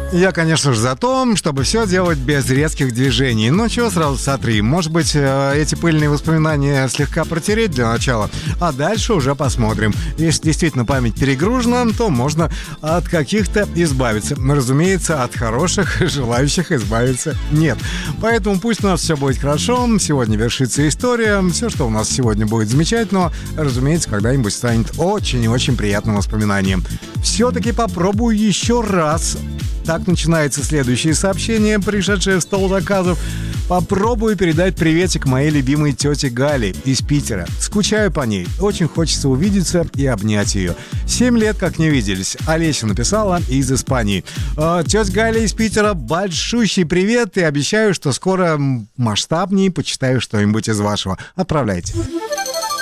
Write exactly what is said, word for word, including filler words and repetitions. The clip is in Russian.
Я, конечно же, за то, чтобы все делать без резких движений. Ну, чего сразу сотри? Может быть, эти пыльные воспоминания слегка протереть для начала, а дальше уже посмотрим. Если действительно память перегружена, то можно от каких-то избавиться. Разумеется, от хороших, желающих избавиться нет. Поэтому пусть у нас все будет хорошо. Сегодня вершится история. Все, что у нас сегодня будет замечательно, разумеется, когда-нибудь станет очень и очень приятным воспоминанием. Все-таки попробую еще раз. Так начинается следующее сообщение, пришедшее в стол заказов. Попробую передать приветик моей любимой тете Гале из Питера. Скучаю по ней. Очень хочется увидеться и обнять ее. Семь лет как не виделись. Олеся написала из Испании. Э, тетя Галя из Питера, большущий привет. И обещаю, что скоро масштабнее почитаю что-нибудь из вашего. Отправляйте.